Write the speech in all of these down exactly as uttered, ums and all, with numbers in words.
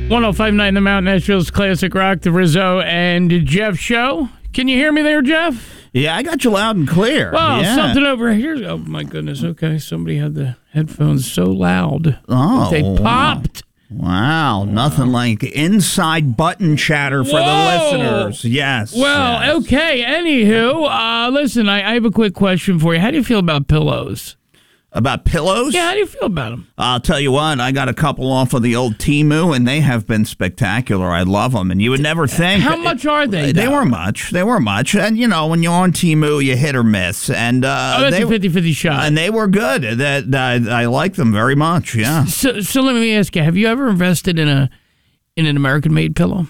one oh five point nine The Mountain, Nashville's Classic Rock, the Rizzo and Jeff show. Can you hear me there, Jeff? Yeah, I got you loud and clear. Well, yeah. something over here. Oh, my goodness. Okay, somebody had the headphones so loud. Oh, they popped. Wow, nothing like inside button chatter for Whoa. the listeners. Yes. Well, yes. okay. Anywho, uh, listen, I, I have a quick question for you. How do you feel about pillows? About pillows? Yeah, how do you feel about them? I'll tell you what, I got a couple off of the old Temu, and they have been spectacular. I love them, and you would never think. How much are they? They though? were much. They were much. And, you know, when you're on Temu, you hit or miss. And, uh, Oh, that's they, a fifty-fifty shot. And they were good. That I, I like them very much, yeah. So, so let me ask you, have you ever invested in a in an American-made pillow?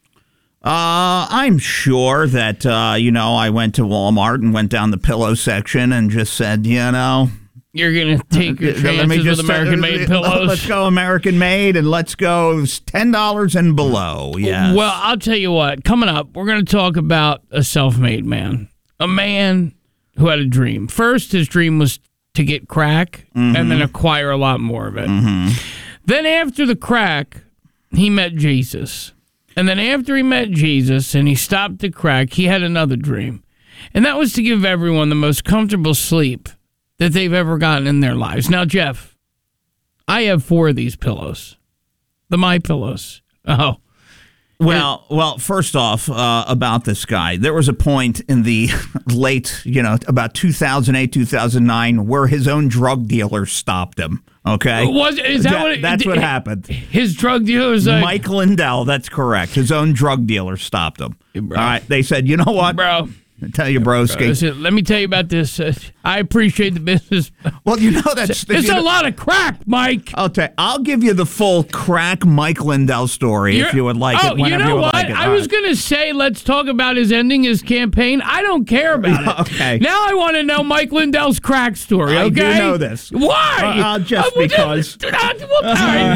Uh, I'm sure that, uh, you know, I went to Walmart and went down the pillow section and just said, you know... You're going to take your Let me chances just with American-made uh, pillows? Let's go American-made, and let's go ten dollars and below, yes. Well, I'll tell you what. Coming up, we're going to talk about a self-made man. A man who had a dream. First, his dream was to get crack mm-hmm. and then acquire a lot more of it. Mm-hmm. Then after the crack, he met Jesus. And then after he met Jesus and he stopped the crack, he had another dream. And that was to give everyone the most comfortable sleep that they've ever gotten in their lives. Now, Jeff, I have four of these pillows. The My Pillows. Oh. Well, well. First off, uh, about this guy, there was a point in the late, you know, about two thousand eight, two thousand nine, where his own drug dealer stopped him. Okay, was is that, that what? It, that's what it, happened. His drug dealer was like, Mike Lindell. That's correct. His own drug dealer stopped him. Hey, all right, they said, you know what, bro. I tell you, broski. Listen, let me tell you about this. Uh, I appreciate the business. Well, you know that's it's you a know, lot of crack, Mike. I'll tell. I'll give you the full crack Mike Lindell story You're, if you would like oh, it. Whenever you know you would what? like it. I All was right. gonna say let's talk about his ending his campaign. I don't care about it. Okay. Now I want to know Mike Lindell's crack story. I Okay. do know this. Why? Uh, uh, just Uh, well, because. uh, well, all right,